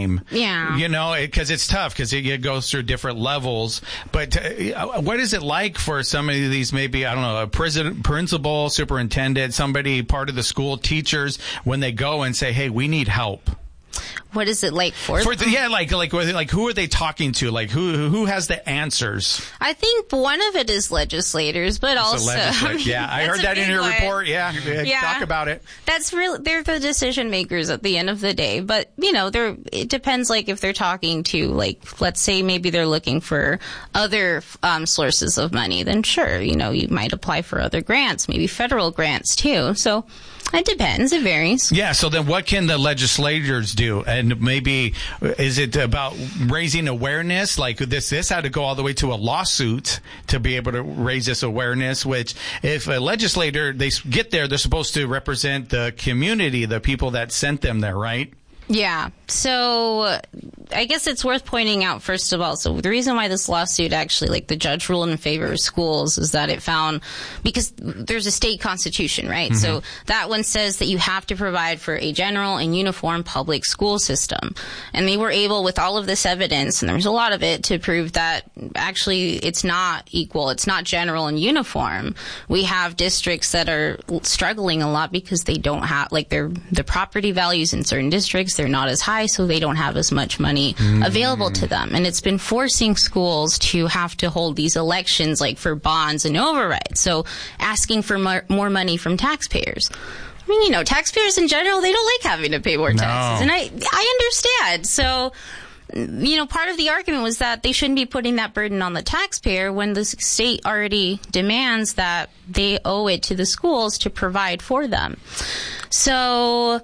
same. Yeah. You know, because it's tough because it goes through different levels. But what is it like for some of these, maybe, I don't know, a principal, superintendent, somebody part of the school, teachers, when they go and say, hey, we need help? What is it like for them? Like who are they talking to? Like who has the answers? I think one of it is legislators, but also I heard that in your report. Yeah, talk about it. That's real. They're the decision makers at the end of the day. But you know, it depends. Like if they're talking to, like, let's say maybe they're looking for other sources of money, then sure, you know, you might apply for other grants, maybe federal grants too. So. It depends. It varies. Yeah. So then what can the legislators do? And maybe is it about raising awareness? Like this had to go all the way to a lawsuit to be able to raise this awareness, which if a legislator, they get there, they're supposed to represent the community, the people that sent them there, right? Yeah. So I guess it's worth pointing out, first of all, so the reason why this lawsuit actually, like the judge ruled in favor of schools is that it found, because there's a state constitution, right? Mm-hmm. So that one says that you have to provide for a general and uniform public school system. And they were able, with all of this evidence, and there's a lot of it, to prove that actually it's not equal. It's not general and uniform. We have districts that are struggling a lot because they don't have, like, the property values in certain districts, they're not as high, so they don't have as much money available to them. And it's been forcing schools to have to hold these elections, like for bonds and overrides. So asking for more money from taxpayers. I mean, you know, taxpayers in general, they don't like having to pay more taxes. And I understand. So, you know, part of the argument was that they shouldn't be putting that burden on the taxpayer when the state already demands that they owe it to the schools to provide for them. So,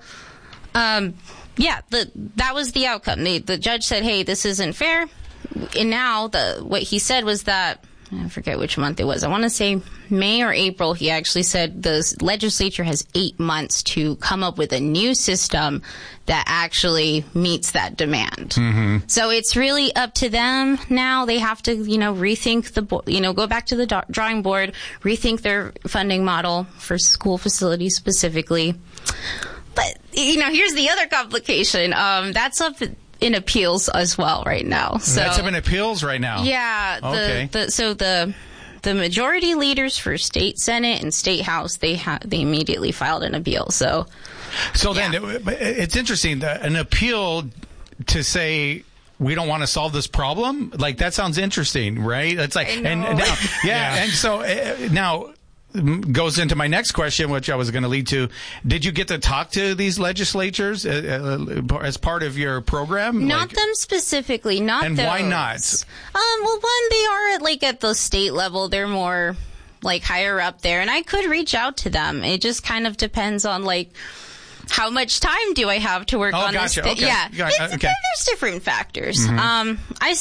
yeah, that was the outcome. The judge said, hey, this isn't fair. And now what he said was that, I forget which month it was. I want to say May or April. He actually said the legislature has 8 months to come up with a new system that actually meets that demand. Mm-hmm. So it's really up to them now. They have to, you know, rethink go back to the drawing board, rethink their funding model for school facilities specifically. But, you know, here's the other complication. That's up in appeals as well right now. So that's up in appeals right now? Yeah. Okay. So the majority leaders for state Senate and state House, they immediately filed an appeal. So then it's interesting, an appeal to say, we don't want to solve this problem? Like, that sounds interesting, right? It's like, and now, and so now, goes into my next question, which I was going to lead to. Did you get to talk to these legislatures as part of your program? Not them specifically, not and those. Why not? Well, one, they are at the state level. They're more like higher up there, and I could reach out to them. It just kind of depends on like how much time do I have to work on this? Okay. Yeah, okay. There's different factors. Mm-hmm.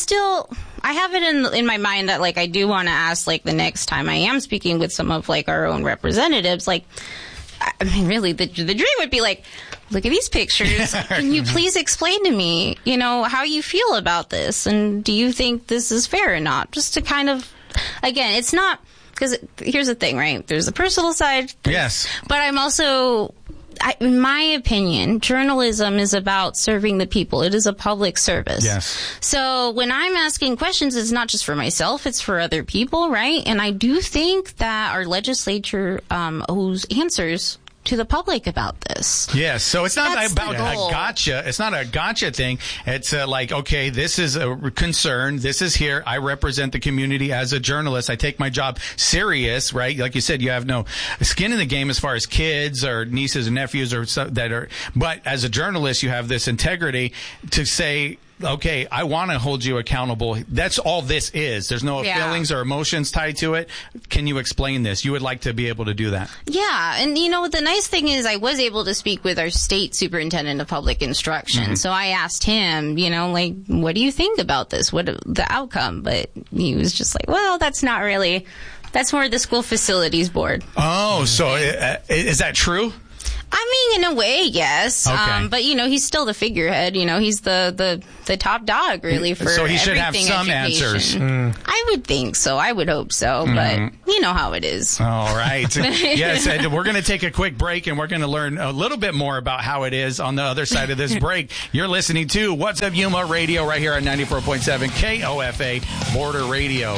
I have it in my mind that, like, I do want to ask, like, the next time I am speaking with some of, like, our own representatives, like, I mean, really, the dream would be, like, look at these pictures. Can you please explain to me, you know, how you feel about this? And do you think this is fair or not? Just to kind of, again, it's not, because here's the thing, right? There's the personal side. Yes. But I'm also... in my opinion, journalism is about serving the people. It is a public service. Yes. So when I'm asking questions, it's not just for myself, it's for other people, right? And I do think that our legislature owes answers to the public about this. Yes, so it's not about a gotcha. It's not a gotcha thing. It's like, okay, this is a concern. This is here. I represent the community as a journalist. I take my job serious, right? Like you said, you have no skin in the game as far as kids or nieces and nephews or but as a journalist, you have this integrity to say, okay, I want to hold you accountable. That's all this is. There's no feelings or emotions tied to it. Can you explain this? You would like to be able to do that. Yeah. And, you know, the nice thing is I was able to speak with our state superintendent of public instruction. Mm-hmm. So I asked him, you know, like, what do you think about this? What the outcome? But he was just like, well, that's not really, that's more the school facilities board. Oh, so is that true? I mean, in a way, yes. Okay. But, he's still the figurehead. He's the top dog, really, for So he should have some education. answers. I would think so. I would hope so. But you know how it is. All right. Yes, and we're going to take a quick break, and we're going to learn a little bit more about how it is on the other side of this break. You're listening to What's Up Yuma Radio right here on 94.7 KOFA Border Radio.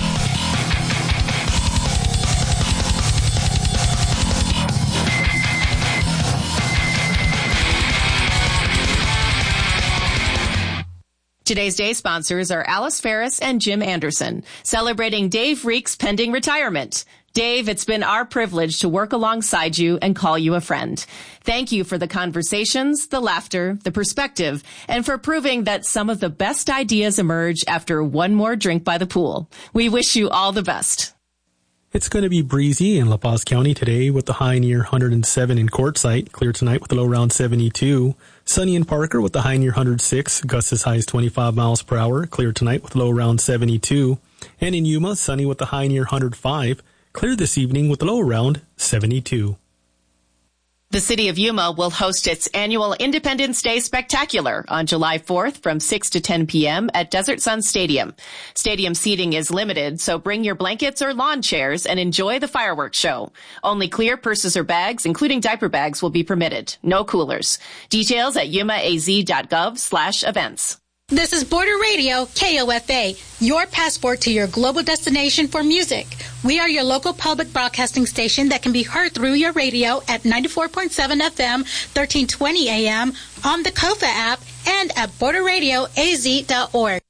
Today's day sponsors are Alice Ferris and Jim Anderson, celebrating Dave Reek's pending retirement. Dave, it's been our privilege to work alongside you and call you a friend. Thank you for the conversations, the laughter, the perspective, and for proving that some of the best ideas emerge after one more drink by the pool. We wish you all the best. It's going to be breezy in La Paz County today with the high near 107 in Quartzsite, clear tonight with a low around 72. Sunny in Parker with the high near 106, gusts as high as 25 miles per hour, clear tonight with a low around 72. And in Yuma, sunny with the high near 105, clear this evening with a low around 72. The City of Yuma will host its annual Independence Day Spectacular on July 4th from 6 to 10 p.m. at Desert Sun Stadium. Stadium seating is limited, so bring your blankets or lawn chairs and enjoy the fireworks show. Only clear purses or bags, including diaper bags, will be permitted. No coolers. Details at yumaaz.gov/events. This is Border Radio, KOFA, your passport to your global destination for music. We are your local public broadcasting station that can be heard through your radio at 94.7 FM, 1320 AM, on the KOFA app, and at borderradioaz.org.